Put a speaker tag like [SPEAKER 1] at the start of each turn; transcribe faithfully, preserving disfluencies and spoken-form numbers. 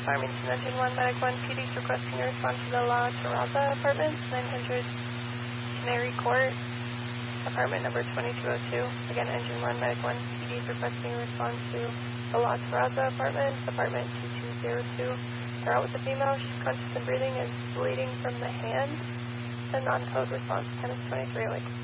[SPEAKER 1] Farmington Engine one, Medic one, P D's requesting a response to the La Terraza Apartments, nine hundred Canary Court, apartment number twenty-two oh two. Again, Engine one, Medic one, P D's requesting a response to the La Terraza Apartments, apartment two two zero two. They're out with the female. She's conscious and breathing, is bleeding from the hand. The non-code response, ten twenty-three, like